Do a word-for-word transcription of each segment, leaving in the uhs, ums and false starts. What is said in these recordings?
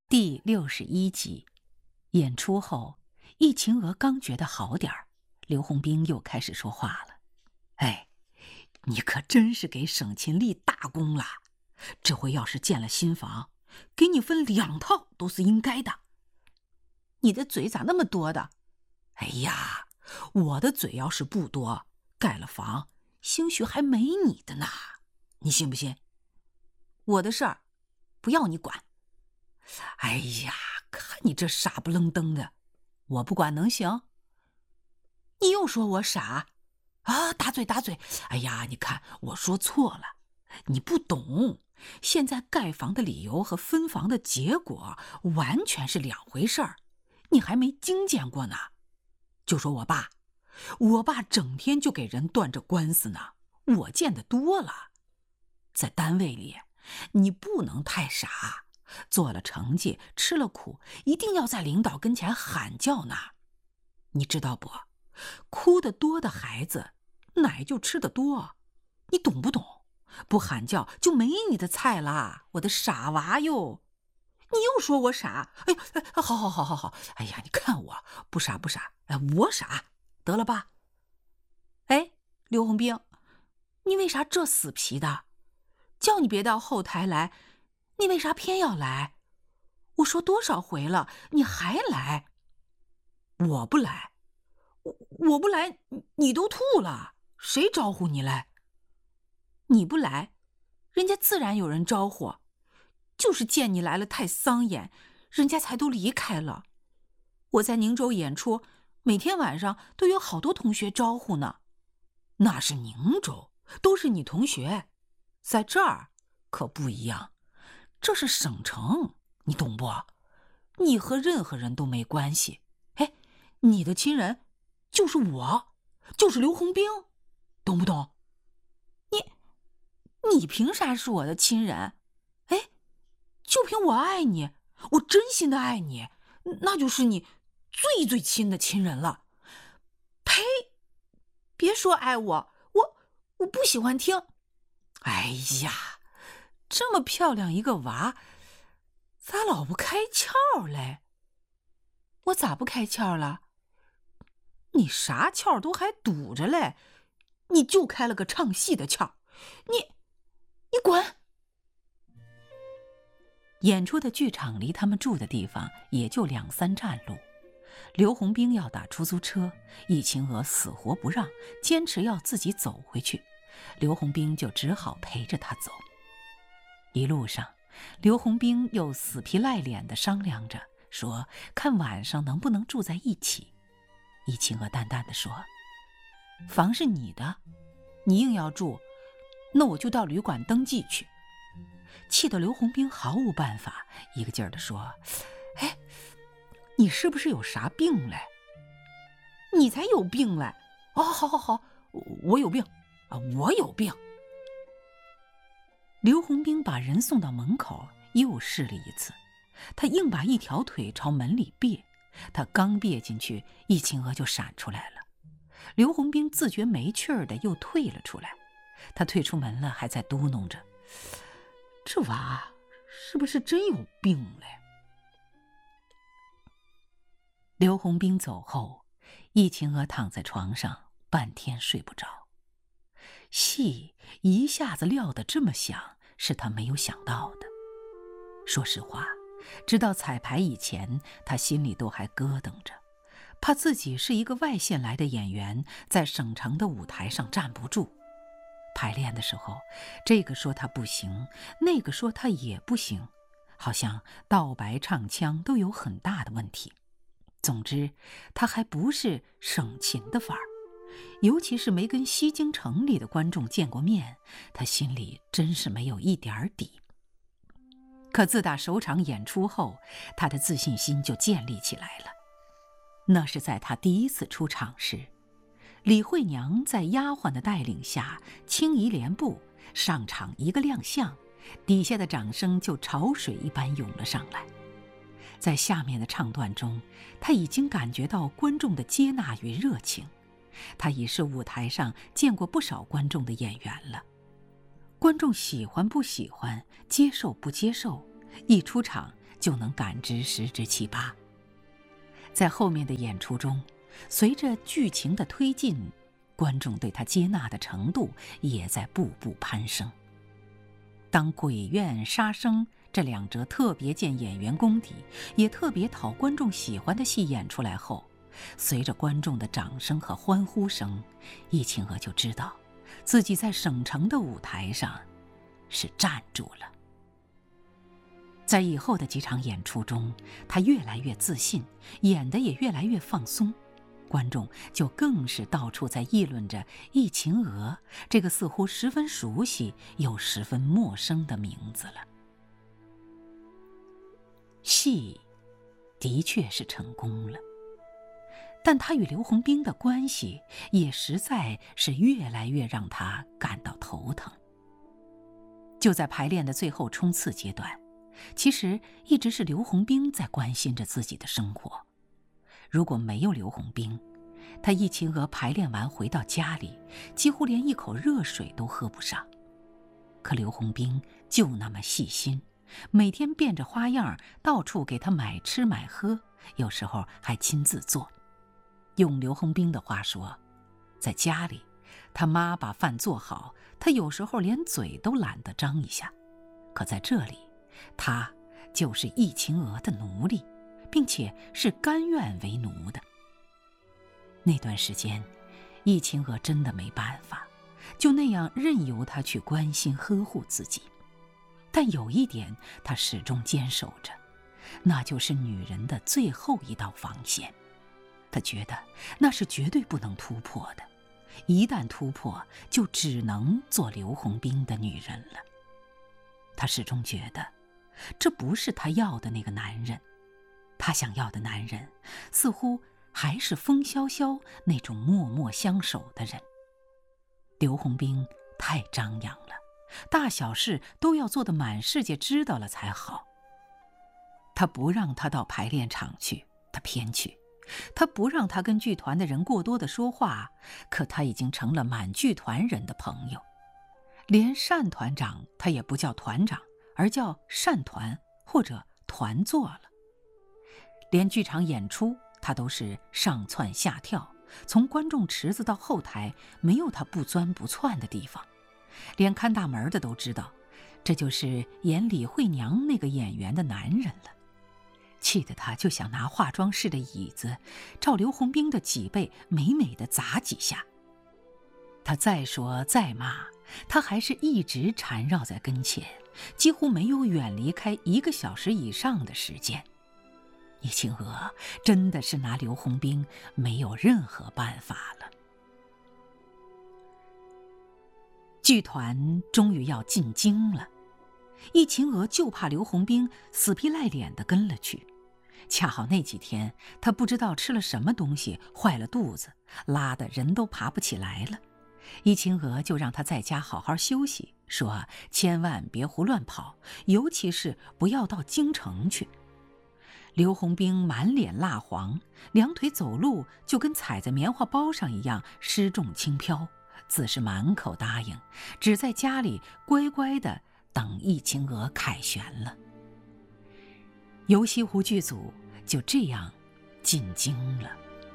第六十一集，演出后，易晴娥刚觉得好点儿，刘洪兵又开始说话了：“哎，你可真是给省勤立大功了！这回要是建了新房，给你分两套都是应该的。 你的嘴咋那么多的？ 哎呀，我的嘴要是不多，盖了房，兴许还没你的呢。你信不信？ 我的事儿，不要你管。 哎呀，看你这傻不愣登的，我不管能行？ 你又说我傻啊！打嘴打嘴！哎呀，你看我说错了，你不懂。现在盖房的理由和分房的结果完全是两回事儿，你还没经见过呢。就说我爸，我爸整天就给人断着官司呢，我见得多了。在单位里，你不能太傻。做了成绩，吃了苦，一定要在领导跟前喊叫呢。你知道不？哭得多的孩子，奶就吃得多。你懂不懂？不喊叫就没你的菜啦，我的傻娃哟！ 你又说我傻？ 哎呀，好好好好好！哎呀，你看我不傻不傻，哎，我傻，得了吧？ 哎，刘洪兵，你为啥这死皮的？叫你别到后台来。你为啥偏要来？我说多少回了，你还来？ 我不来， 我我不来，你都吐了，谁招呼你来？你不来，人家自然有人招呼，就是见你来了太丧眼，人家才都离开了。我在宁州演出，每天晚上都有好多同学招呼呢。 那是宁州，都是你同学，在这儿可不一样。这是省城，你懂不？你和任何人都没关系。哎，你的亲人就是我，就是刘洪兵，懂不懂？ 你，你凭啥是我的亲人？哎，就凭我爱你，我真心的爱你，那就是你最最亲的亲人了。呸！别说爱我，我我不喜欢听。 哎呀！这么漂亮一个娃，咋老不开窍嘞？ 我咋不开窍了？ 你啥窍都还堵着嘞， 你就开了个唱戏的窍。你，你滚！ 演出的剧场离他们住的地方也就两三站路。刘洪兵要打出租车，易晴娥死活不让，坚持要自己走回去。刘洪兵就只好陪着他走。一路上，刘洪兵又死皮赖脸地商量着，说看晚上能不能住在一起。易晴娥淡淡地说：“ 房是你的，你硬要住，那我就到旅馆登记去。” 气得刘洪兵毫无办法，一个劲儿地说：“哎，你是不是有啥病嘞？”“ 你才有病嘞！”“ 哦，好好好，我有病啊，我有病。”刘洪兵把人送到门口，又试了一次。他硬把一条腿朝门里别，他刚别进去，易晴娥就闪出来了。刘洪兵自觉没趣儿的又退了出来。他退出门了，还在嘟哝着：“这娃是不是真有病嘞？”刘洪兵走后，易晴娥躺在床上，半天睡不着。戏一下子撂得这么响，是他没有想到的。说实话，直到彩排以前，他心里都还咯噔着，怕自己是一个外县来的演员，在省城的舞台上站不住。排练的时候，这个说他不行，那个说他也不行，好像道白唱腔都有很大的问题。总之，他还不是省勤的范儿。尤其是没跟西京城里的观众见过面，他心里真是没有一点底。可自打首场演出后，他的自信心就建立起来了。那是在他第一次出场时，李慧娘在丫鬟的带领下轻移连步上场一个亮相，底下的掌声就潮水一般涌了上来。在下面的唱段中，他已经感觉到观众的接纳与热情。他已是舞台上见过不少观众的演员了，观众喜欢不喜欢，接受不接受，一出场就能感知十之七八。在后面的演出中，随着剧情的推进，观众对他接纳的程度也在步步攀升。当鬼怨、杀生这两折特别见演员功底，也特别讨观众喜欢的戏演出来后，随着观众的掌声和欢呼声，易秦娥就知道自己在省城的舞台上是站住了。在以后的几场演出中，她越来越自信，演得也越来越放松，观众就更是到处在议论着易秦娥这个似乎十分熟悉又十分陌生的名字了。戏的确是成功了，但她与刘洪兵的关系也实在是越来越让她感到头疼。就在排练的最后冲刺阶段，其实一直是刘洪兵在关心着自己的生活。如果没有刘洪兵，她易秦娥排练完回到家里，几乎连一口热水都喝不上。可刘洪兵就那么细心，每天变着花样到处给她买吃买喝，有时候还亲自做。用刘洪兵的话说，在家里，他妈把饭做好，他有时候连嘴都懒得张一下。可在这里，他就是易秦娥的奴隶，并且是甘愿为奴的。那段时间，易秦娥真的没办法，就那样任由他去关心呵护自己。但有一点他始终坚守着，那就是女人的最后一道防线。他觉得那是绝对不能突破的，一旦突破，就只能做刘洪兵的女人了。他始终觉得这不是他要的那个男人，他想要的男人似乎还是风萧萧那种默默相守的人。刘洪兵太张扬了，大小事都要做得满世界知道了才好。他不让他到排练场去，他偏去；他不让他跟剧团的人过多的说话，可他已经成了满剧团人的朋友。连单团长他也不叫团长，而叫单团或者团座了。连剧场演出他都是上蹿下跳，从观众池子到后台没有他不钻不窜的地方。连看大门的都知道，这就是演李慧娘那个演员的男人了。气得他就想拿化妆室的椅子照刘洪兵的脊背美美的砸几下。他再说再骂，他还是一直缠绕在跟前，几乎没有远离开一个小时以上的时间。易秦娥真的是拿刘洪兵没有任何办法了。剧团终于要进京了，易秦娥就怕刘洪兵死皮赖脸地跟了去。恰好那几天他不知道吃了什么东西坏了肚子，拉得人都爬不起来了。易秦娥就让他在家好好休息，说千万别胡乱跑，尤其是不要到京城去。刘洪兵满脸蜡黄，两腿走路就跟踩在棉花包上一样失重轻飘，自是满口答应，只在家里乖乖地等易秦娥凯旋了。游西湖剧组就这样进京了。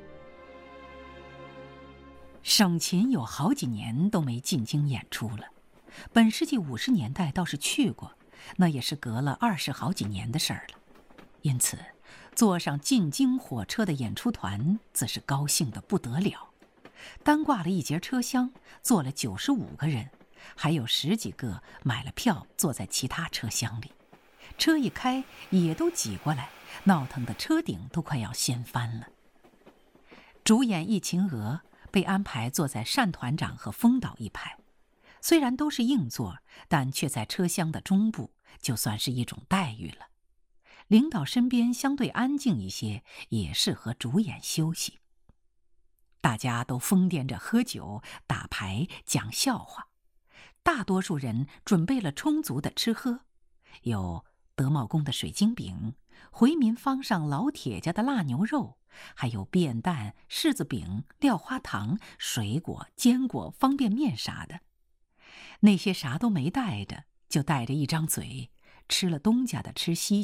省琴有好几年都没进京演出了，本世纪五十年代倒是去过，那也是隔了二十好几年的事儿了。因此坐上进京火车的演出团自是高兴得不得了，单挂了一节车厢，坐了九十五个人，还有十几个买了票坐在其他车厢里。车一开也都挤过来，闹腾的车顶都快要掀翻了。主演易秦娥被安排坐在单团长和封导一排，虽然都是硬座，但却在车厢的中部，就算是一种待遇了。领导身边相对安静一些，也适合主演休息。大家都疯癫着喝酒、打牌、讲笑话，大多数人准备了充足的吃喝，有德茂宫的水晶饼，回民坊上老铁家的腊牛肉，还有便蛋、柿子饼、料花糖、水果、坚果、方便面啥的。那些啥都没带着，就带着一张嘴，吃了东家的吃西家，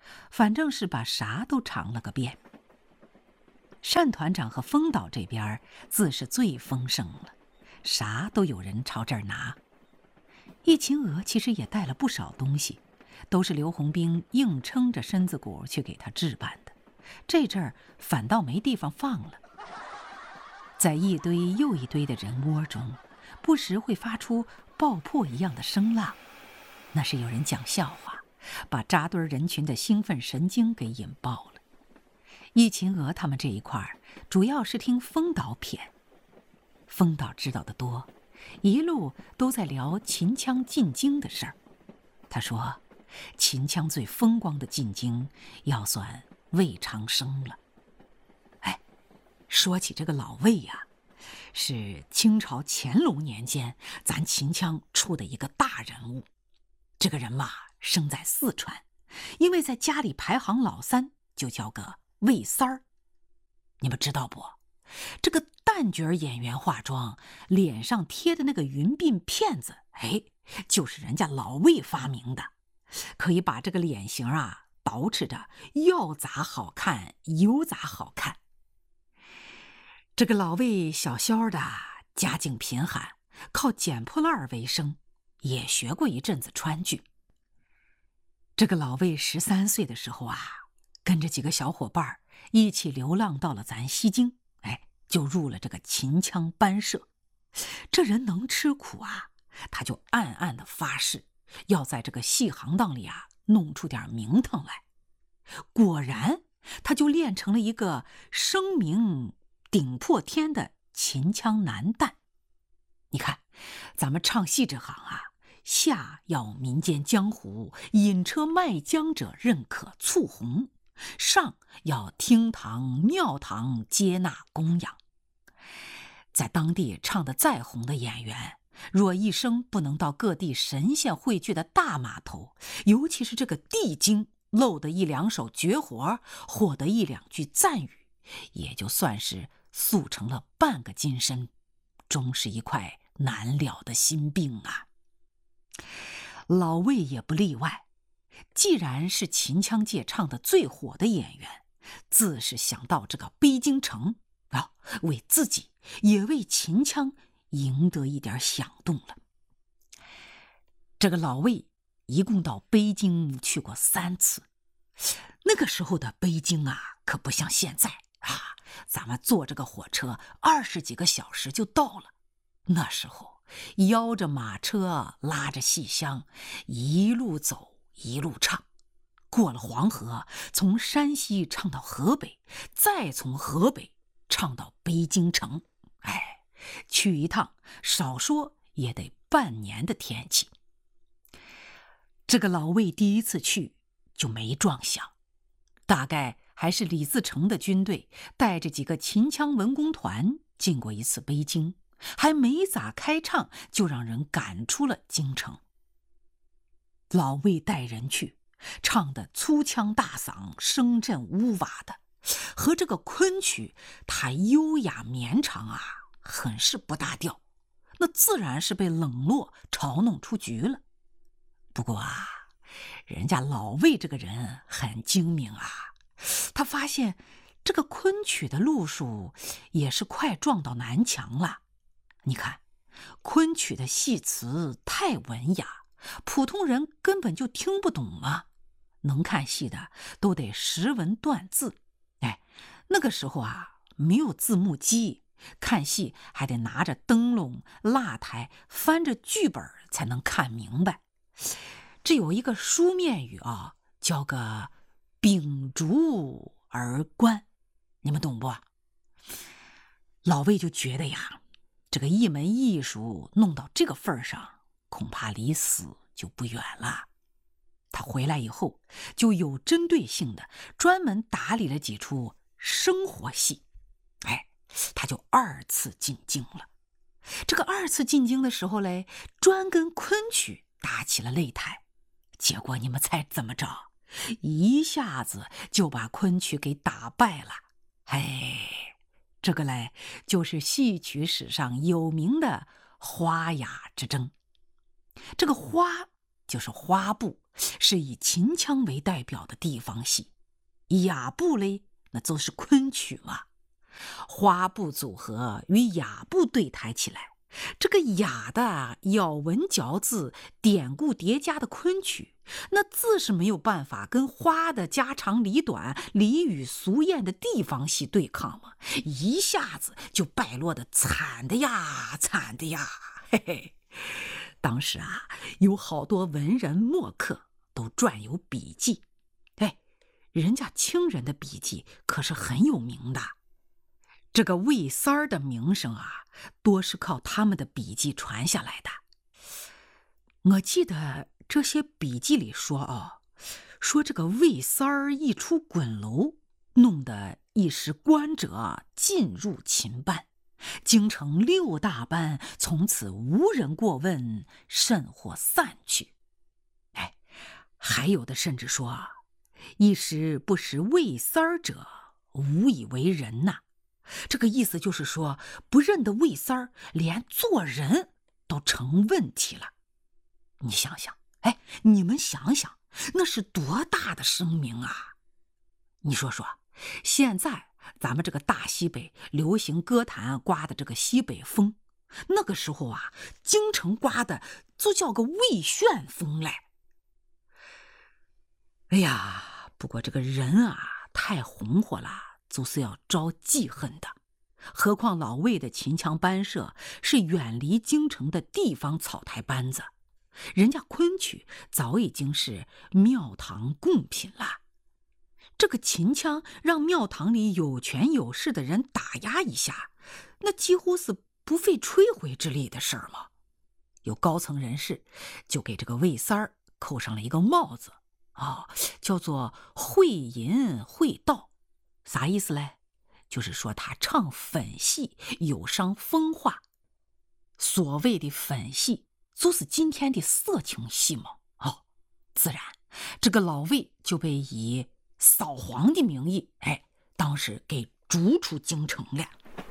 反正是把啥都尝了个遍。单团长和丰岛这边自是最丰盛了，啥都有人朝这儿拿。一秦娥其实也带了不少东西，都是刘洪兵硬撑着身子骨去给他置办的，这阵儿反倒没地方放了。在一堆又一堆的人窝中，不时会发出爆破一样的声浪，那是有人讲笑话，把扎堆人群的兴奋神经给引爆了。一秦娥他们这一块儿主要是听丰岛谝，丰岛知道的多，一路都在聊秦腔进京的事儿。他说秦腔最风光的进京要算魏长生了。哎，说起这个老魏呀、啊，是清朝乾隆年间咱秦腔出的一个大人物。这个人嘛，生在四川，因为在家里排行老三，就叫个魏三儿。你们知道不？这个旦角演员化妆，脸上贴的那个云鬓片子，哎，就是人家老魏发明的，可以把这个脸型啊捯饬着要咋好看有咋好看。这个老魏小小的，家境贫寒，靠捡破烂为生，也学过一阵子川剧。这个老魏十三岁的时候啊，跟着几个小伙伴一起流浪到了咱西京，哎，就入了这个秦腔班社。这人能吃苦啊，他就暗暗的发誓，要在这个戏行当里啊弄出点名堂来。果然，他就练成了一个声名顶破天的秦腔男旦。你看，咱们唱戏这行啊，下要民间江湖引车卖浆者认可簇红，上要厅堂庙堂接纳供养。在当地唱得再红的演员，若一生不能到各地神仙汇聚的大码头，尤其是这个地京露得一两手绝活，获得一两句赞语，也就算是塑成了半个金身，终是一块难了的心病啊。老魏也不例外，既然是秦腔界唱得最火的演员，自是想到这个北京城啊，为自己也为秦腔赢得一点响动了。这个老魏一共到北京去过三次，那个时候的北京啊，可不像现在啊，咱们坐这个火车二十几个小时就到了。那时候摇着马车，拉着戏箱，一路走一路唱，过了黄河，从山西唱到河北，再从河北唱到北京城。哎，去一趟少说也得半年的天气。这个老魏第一次去就没撞响，大概还是李自成的军队带着几个秦腔文工团进过一次北京，还没咋开唱就让人赶出了京城。老魏带人去，唱的粗腔大嗓，声震屋瓦的，和这个昆曲他优雅绵长啊，很是不搭调，那自然是被冷落嘲弄出局了。不过啊，人家老魏这个人很精明啊，他发现这个昆曲的路数也是快撞到南墙了。你看，昆曲的戏词太文雅，普通人根本就听不懂啊，能看戏的都得识文断字。哎，那个时候啊，没有字幕机，看戏还得拿着灯笼、蜡台，翻着剧本才能看明白。这有一个书面语啊，叫个秉烛而观，你们懂不？老魏就觉得呀，这个一门艺术弄到这个份上，恐怕离死就不远了。他回来以后，就有针对性的专门打理了几出生活戏。哎，他就二次进京了。这个二次进京的时候嘞，专跟昆曲打起了擂台。结果你们猜怎么着？一下子就把昆曲给打败了。哎，这个嘞，就是戏曲史上有名的花雅之争。这个花就是花部，是以秦腔为代表的地方戏；雅部嘞，那就是昆曲嘛。花部组合与雅部对台起来，这个雅的咬文嚼字、典故叠加的昆曲，那自是没有办法跟花的家长里短、俚语俗谚的地方戏对抗嘛，一下子就败落的惨的呀，惨的呀，嘿嘿。当时啊，有好多文人墨客都撰有笔记，哎，人家清人的笔记可是很有名的。这个魏三儿的名声啊，多是靠他们的笔记传下来的。我记得这些笔记里说哦，说这个魏三儿一出滚楼，弄得一时观者尽入秦班，京城六大班从此无人过问，甚或散去。哎，还有的甚至说啊，一时不识魏三儿者，无以为人呐、啊。这个意思就是说，不认得魏三儿，连做人都成问题了。你想想，哎，你们想想，那是多大的声名啊！你说说，现在咱们这个大西北流行歌坛刮的这个西北风，那个时候啊，京城刮的就叫个魏旋风嘞。哎呀，不过这个人啊，太红火了，就是要招记恨的。何况老魏的秦腔班社是远离京城的地方草台班子，人家昆曲早已经是庙堂贡品了。这个秦腔让庙堂里有权有势的人打压一下，那几乎是不费吹灰之力的事儿嘛。有高层人士就给这个魏三儿扣上了一个帽子，哦，叫做会吟会道。啥意思嘞？就是说他唱粉戏有伤风化。所谓的粉戏就是今天的色情戏嘛。哦，自然这个老魏就被以扫黄的名义，哎，当时给逐出京城了。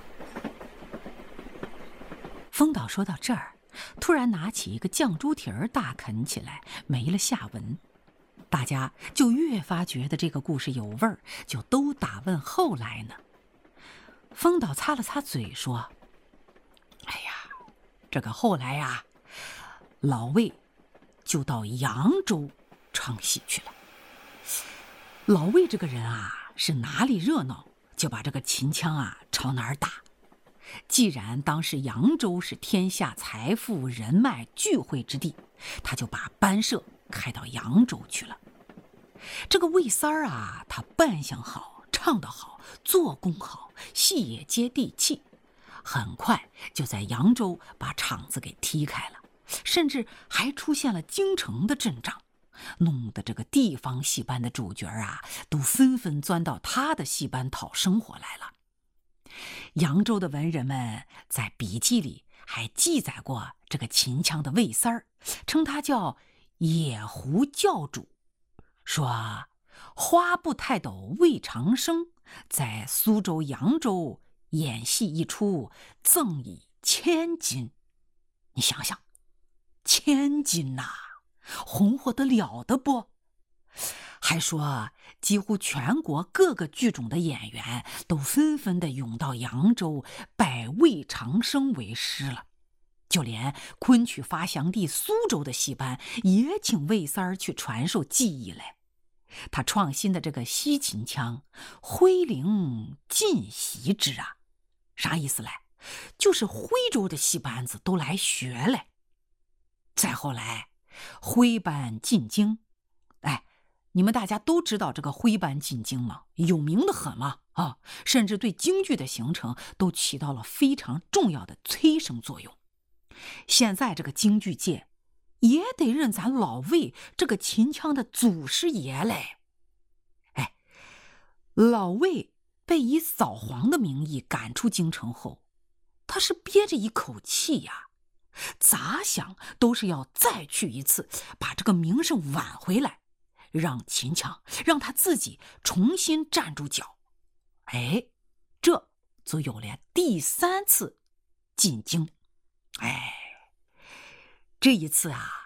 风导说到这儿，突然拿起一个酱猪蹄儿大啃起来，没了下文。大家就越发觉得这个故事有味儿，就都打问后来呢。风导擦了擦嘴说：哎呀，这个后来呀、啊，老魏就到扬州唱戏去了。老魏这个人啊，是哪里热闹就把这个秦腔啊朝哪儿打。既然当时扬州是天下财富人脉聚会之地，他就把班社开到扬州去了。这个魏三儿啊，他扮相好，唱得好，做工好，戏也接地气，很快就在扬州把场子给踢开了，甚至还出现了京城的阵仗，弄得这个地方戏班的主角啊，都纷纷钻到他的戏班讨生活来了。扬州的文人们在笔记里还记载过这个秦腔的魏三儿，称他叫野狐教主，说花部泰斗魏长生在苏州、扬州演戏一出，赠以千金。你想想，千金呐、啊，红火得了的不？还说几乎全国各个剧种的演员都纷纷的涌到扬州拜魏长生为师了，就连昆曲发祥地苏州的戏班也请魏三儿去传授技艺来。他创新的这个西秦腔，徽灵尽习之啊，啥意思嘞？就是徽州的戏班子都来学嘞。再后来，徽班进京，哎，你们大家都知道这个徽班进京吗？有名的很嘛，啊，甚至对京剧的形成都起到了非常重要的催生作用。现在这个京剧界也得认咱老魏这个秦腔的祖师爷嘞。哎，老魏被以扫黄的名义赶出京城后，他是憋着一口气呀，咋想都是要再去一次，把这个名声挽回来，让秦腔让他自己重新站住脚。哎，这就有了第三次进京。哎，这一次啊，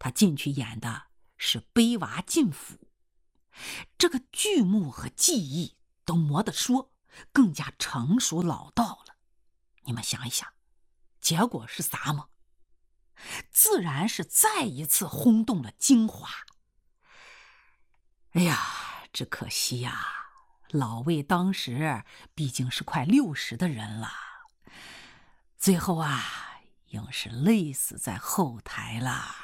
他进去演的是卑娃进府，这个剧目和技艺都没得说，更加成熟老道了。你们想一想，结果是啥吗？自然是再一次轰动了京华。哎呀，只可惜呀、啊，老魏当时毕竟是快六十的人了，最后啊，硬是累死在后台了。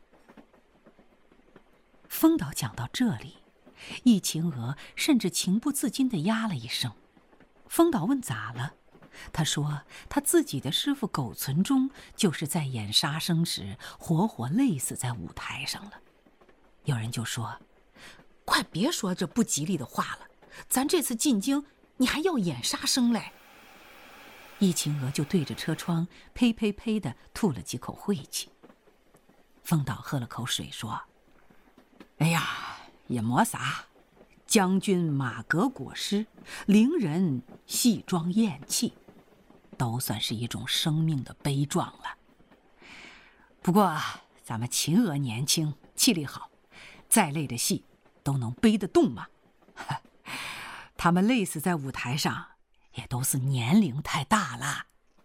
风导讲到这里，易秦娥甚至情不自禁地呀了一声。风导问咋了，他说他自己的师傅苟存忠就是在演杀生时活活累死在舞台上了。有人就说，快别说这不吉利的话了，咱这次进京你还要演杀生嘞。易秦娥就对着车窗呸呸呸地吐了几口晦气。风导喝了口水说，哎呀，也没啥，将军马革裹尸，伶人戏装咽气，都算是一种生命的悲壮了。不过咱们秦娥年轻，气力好，再累的戏都能背得动嘛。他们累死在舞台上，也都是年龄太大了。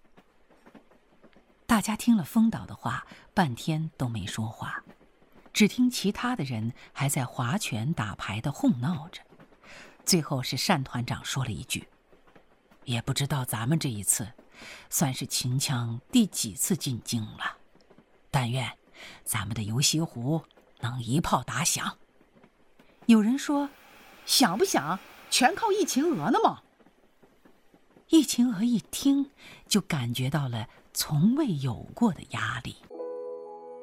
大家听了风导的话，半天都没说话，只听其他的人还在划拳打牌的哄闹着。最后是单团长说了一句，也不知道咱们这一次算是秦腔第几次进京了，但愿咱们的游西湖能一炮打响。有人说，想不想全靠易秦娥呢嘛。易秦娥一听就感觉到了从未有过的压力。